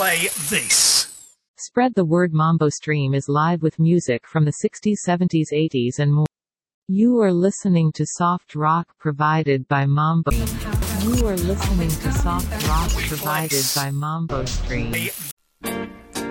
play this. Spread the word. Mambo Stream is live with music from the 60s, 70s, 80s and more. You are listening to soft rock provided by Mambo. You are listening to soft rock provided by Mambo Stream.